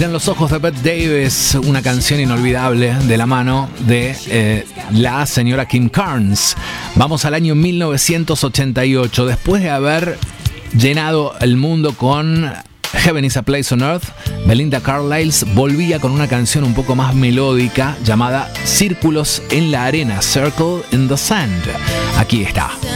Eran Los ojos de Bette Davis, una canción inolvidable de la mano de la señora Kim Carnes. Vamos al año 1988. Después de haber llenado el mundo con Heaven is a Place on Earth, Belinda Carlisle volvía con una canción un poco más melódica llamada Círculos en la Arena, Circle in the Sand. Aquí está.